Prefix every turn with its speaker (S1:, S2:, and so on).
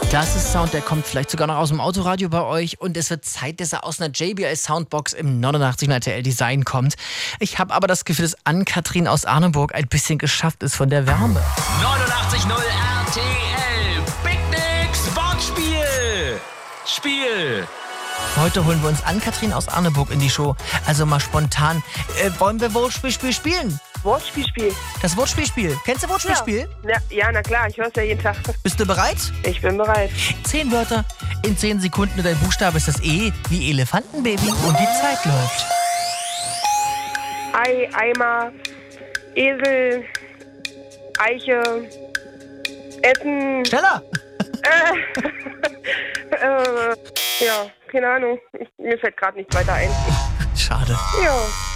S1: Das ist Sound, der kommt vielleicht sogar noch aus dem Autoradio bei euch. Und es wird Zeit, dass er aus einer JBL Soundbox im 89er RTL Design kommt. Ich habe aber das Gefühl, dass Ann-Kathrin aus Arneburg ein bisschen geschafft ist von der Wärme.
S2: 89.0 RTL. Picknicks Wortspiel. Spiel.
S1: Heute holen wir uns Ann-Kathrin aus Arneburg in die Show. Also mal spontan. Wollen wir Wortspiel spielen?
S3: Wortspiel.
S1: Das Wortspiel. Kennst du Wortspiel?
S3: Ja, na klar, ich höre es ja jeden Tag.
S1: Bist du bereit?
S3: Ich bin bereit.
S1: 10 Wörter in 10 Sekunden und dein Buchstabe ist das E wie Elefantenbaby und die Zeit läuft.
S3: Ei, Eimer, Esel, Eiche, Essen.
S1: Schneller!
S3: Ja, keine Ahnung. Mir fällt gerade nichts weiter ein.
S1: Schade.
S3: Ja.